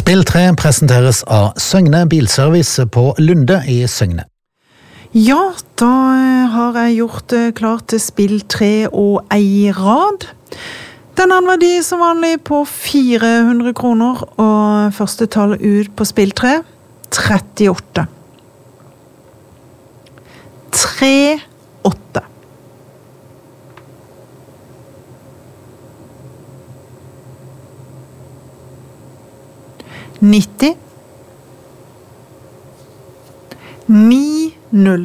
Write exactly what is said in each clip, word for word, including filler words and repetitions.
Spill tre presenteres av Søgne Bilservice på Lunde i Søgne. Ja, da har jeg gjort det klart til spill tre og ei rad. Den har en verdi som vanlig på fire hundre kroner, og første tall ut på spill tre, trettiåtte. tre åtte. nitti. ni null.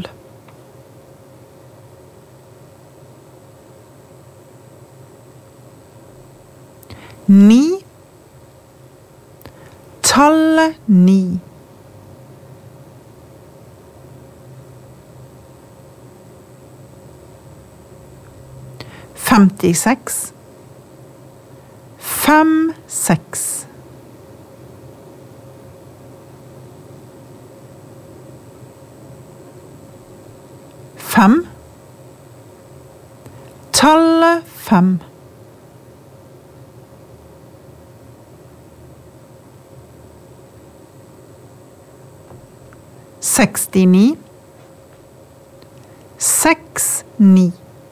Ni. Tallet ni. Femtiseks. Fem, seks. Fem. Tallet fem. Sekstini. Seks, ni.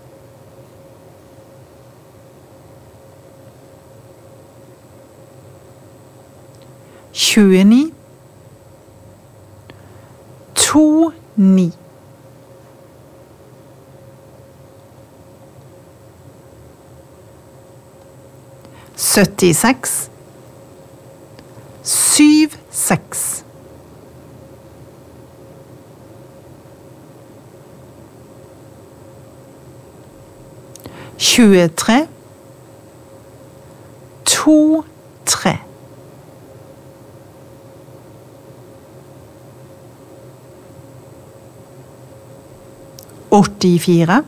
Tjueni. To, ni. Syttiseks. Syv, seks. Tjuetre. To, tre. Åttifire.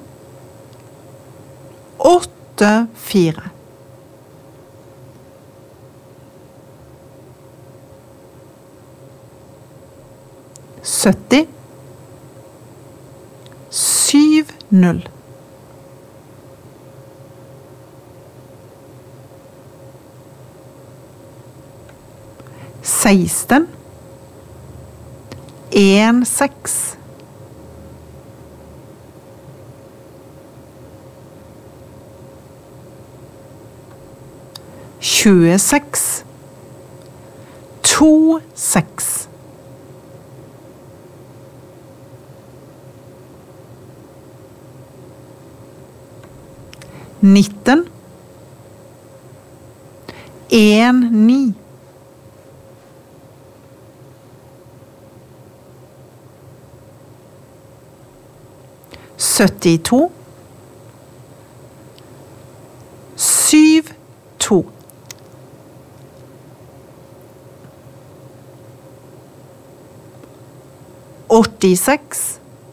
Åtte, fire. Sytti. Syv, null. Seksten. En, seks. Tjueseks. To, seks. Nitten. En, ni. Syttito. Syv, to. Åttiseks.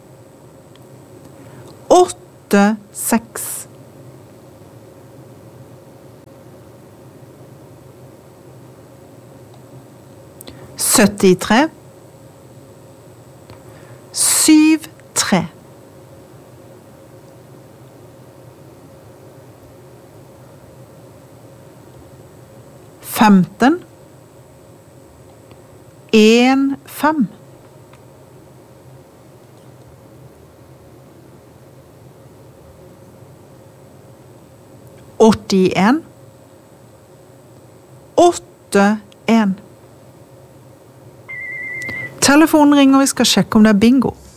Åtte, seks. Syttitre. Syv, tre. Femten. En, fem. Åttien. Åtte, en. Telefonen ringer, vi skal sjekke om det er bingo.